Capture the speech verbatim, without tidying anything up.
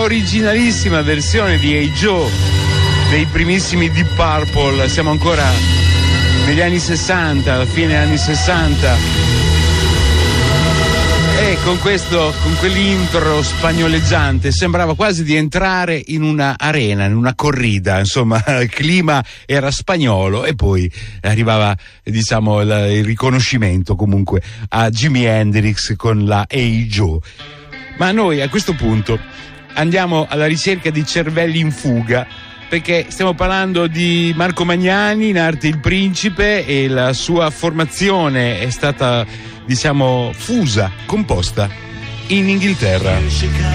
originalissima versione di Hey Joe dei primissimi Deep Purple. Siamo ancora negli anni sessanta, fine anni sessanta, e con questo, con quell'intro spagnoleggiante sembrava quasi di entrare in una arena, in una corrida, insomma il clima era spagnolo e poi arrivava, diciamo, il, il riconoscimento comunque a Jimi Hendrix con la Hey Joe. Ma noi a questo punto andiamo alla ricerca di cervelli in fuga, perché stiamo parlando di Marco Magnani, in arte Il Principe, e la sua formazione è stata, diciamo, fusa, composta in Inghilterra.